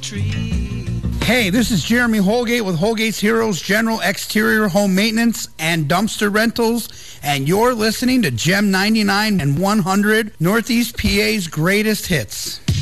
Hey, this is Jeremy Holgate with Holgate's Heroes General Exterior Home Maintenance and Dumpster Rentals, and you're listening to Gem 99 and 100, Northeast PA's greatest hits.